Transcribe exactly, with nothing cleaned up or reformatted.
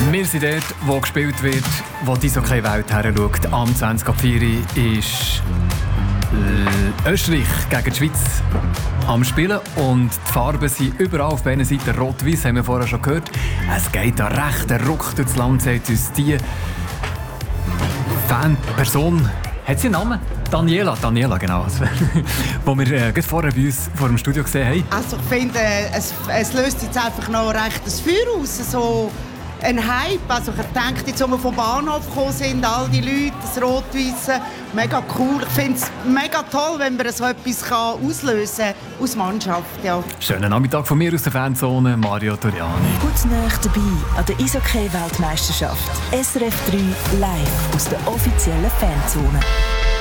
Wir sind dort, wo gespielt wird, wo die Eishockey-Welt her schaut. Am zwanzig Ab vier ist Österreich gegen die Schweiz am Spielen. Und die Farben sind überall auf beiden Seiten rot-weiß, haben wir vorher schon gehört. Es geht da recht der Ruck durchs Land, sagt uns die Fanperson. Hat sie einen Namen? Daniela, Daniela, genau. Wo wir äh, vorher bei uns vor dem Studio gesehen haben. Also ich finde, es, es löst jetzt einfach noch recht das Feuer aus. So ein Hype. Also ich denke, jetzt, als wir vom Bahnhof gekommen sind, all die Leute, das Rot-Weisse, mega cool. Ich finde es mega toll, wenn man so etwas kann auslösen kann aus Mannschaft. Ja. Schönen Nachmittag von mir aus der Fanzone, Mario Toriani. Kurz nach dabei an der Eishockey-Weltmeisterschaft. S R F drei live aus der offiziellen Fanzone.